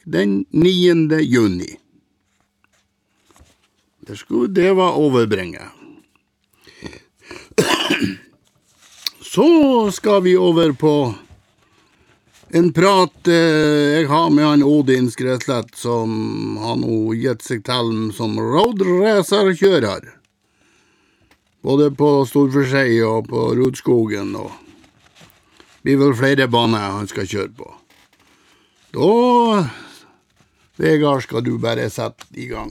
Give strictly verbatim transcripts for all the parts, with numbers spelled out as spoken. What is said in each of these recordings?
den niende juni. Det skulle det var overbringe. Så skal vi over på en prat eh, jeg har med han Odin Skreslett, som har nå gitt seg til som roadracerkjører. Både på Storforshei og på Rudskogen, og blir vel flere baner han skal kjøre på. Da, Vegard, skal du bare sette i gang.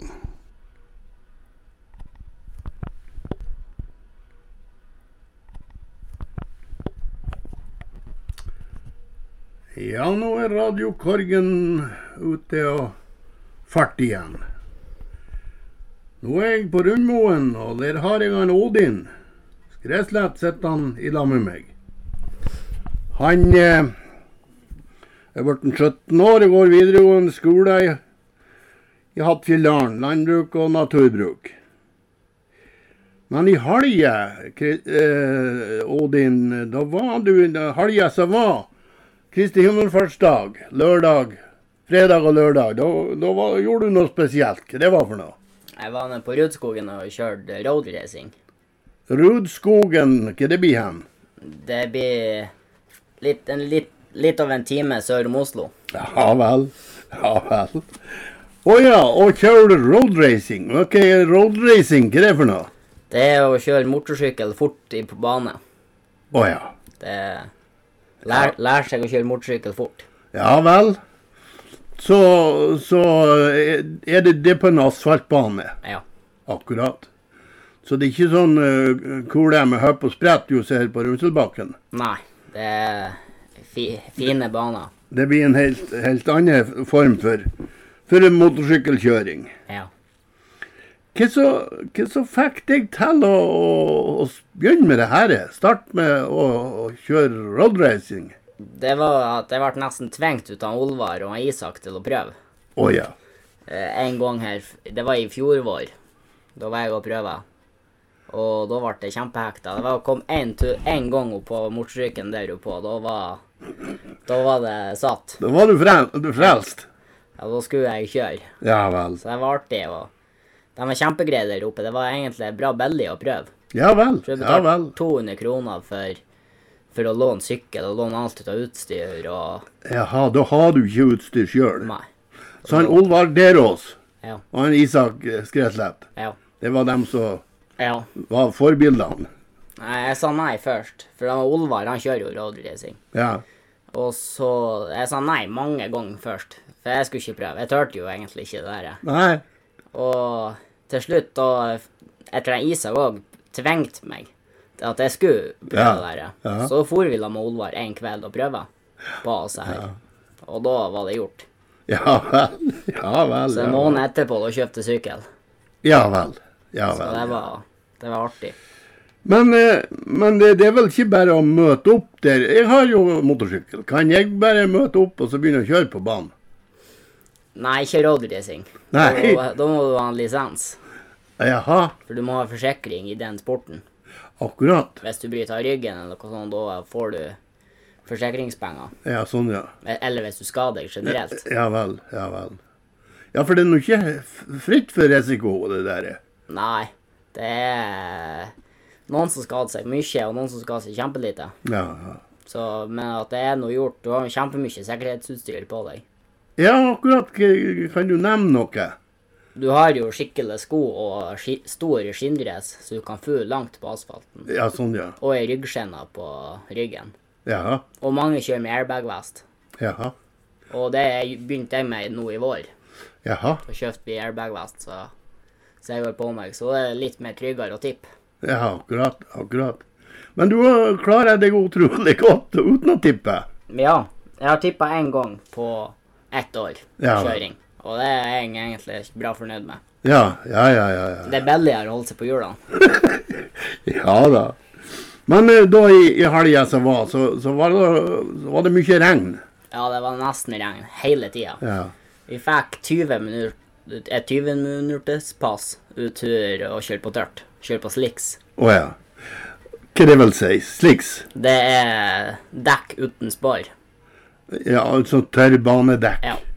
Ja, nå er radiokorgen ute og fart igjen. Nå er jeg på Rundmoen, og der har jeg en Odin. Skreslett sitter han i lag med meg. Han eh, er blitt sytten år og går videregående skole i, i Hattfjelldalen, landbruk og naturbruk. Men i halje, eh, Odin, da var du i halje som var Kristi himmelfartsdag, lørdag, fredag og lørdag. Da, da var, gjorde du noe spesielt. Hva det var for noe? Jeg var nede på Rudskogen og kjørte roadracing. Rudskogen, hva det blir hen? Det blir litt, en, litt, litt av en time sør om Oslo. Ja vel, ja vel. Åja, og kjører du roadracing? Ok, roadracing, hva er det for noe? Det er å kjøre motorsykkel fort i på bane. Åja. Det lær, lær seg å kjøre motorsykkel fort. Ja vel. Så, så er det det på en asfaltbane? Ja. Akkurat. Så det er ikke sånn uh, kule med høpp og sprett du ser på Runselbakken? Nei, det er fi, fine baner. Det blir en helt, helt annen form for, for en motorsykkelkjøring. Ja. Hva så, hva så fikk deg til å, å, å begynne med det her? Start med å, å kjøre roadracing? Det var at jeg ble nesten tvengt ut av Olvar og Isak til å prøve. Åja. Eh, en gang her, det var i fjor vår, da var jeg å prøve. Og da ble det kjempehekta. Det var kom en, tur, en gang opp på motorsykkelen der oppe, da var, da var det satt. Da var du, frel, du frelst? Ja, da skulle jeg kjøre. Ja vel. Så det var artig, og de var kjempegreie der oppe. Det var egentlig bra billig å prøve. Ja vel, så jeg ja vel. betalte to hundre kroner for, for å låne sykkel, og låne alt ut av utstyr, og... Jaha, da har du ikke utstyr selv. Nei. Så han Olvar Derås, ja. Og han Isak Skreslett, ja. Det var dem som ja. var forbildene. Nei, jeg sa nei først, for da var Olvar, han kjører jo roadracing. Ja. Og så, jeg sa nei mange ganger først, for jeg skulle ikke prøve. Jeg tørte jo egentlig ikke det der. Nei. Og til slutt, da, etter at Isak også tvengte meg til at jeg skulle prøve ja. det der, ja. så for vi da med Olvar en kveld og prøve på oss her. Ja. Og da var det gjort. Ja vel, ja vel. Så en måned etterpå, da kjøpte sykkel. Ja vel, ja vel. Så det var, det var artig. Men, men det, det er vel ikke bare å møte opp der. Jeg har jo motorsykkel. Kan jeg bare møte opp og så begynne å kjøre på banen? Nei, ikke roadracing. Nei. Da, da må du ha en lisens. Jaha. For du må ha forsikring i den sporten. Akkurat. Hvis du bryter av ryggen eller noe sånt, da får du forsikringspenger. Ja, sånn ja. Eller hvis du skader deg generelt. Ja vel, ja vel. Ja, for det er nok ikke fritt for risiko, det der. Nei, det er noen som skader seg mye, og noen som skader seg kjempelite. Ja, ja. Så, men at det er noe gjort, du har kjempemye sikkerhetsutstyr på deg. Ja, akkurat. Kan du nevne noe? Du har jo skikkelig sko og ski, stor skinndress, så du kan få langt på asfalten. Ja, sånn ja. Og i ryggskjenner på ryggen. Jaha. Og mange kjører med airbag-vest. Jaha. Og det begynte jeg med nå i vår. Jaha. Så kjøpte vi airbag-vest, så, så jeg går på meg. Så det er litt mer tryggere å tippe. Ja, akkurat, akkurat. Men du klarer deg utrolig godt uten å tippe. Ja, jeg har tippet en gang på ett år ja. Kjøring. Og det er jeg egentlig bra fornøyd med. Ja, ja, ja, ja. ja. Det er billigere å holde seg på hjulene. Ja da. Men da i, i helgen som var, så, så, var det, så var det mye regn. Ja, det var nesten regn hele tiden. Ja. Vi fikk tjue minutter, et tjue minutters pass ut tur og kjøre på tørt. Kjøre på slicks. Åja. Hva det vil si? Slicks? Det er dekk uten spår. Ja, altså tørrbanedekk. Ja.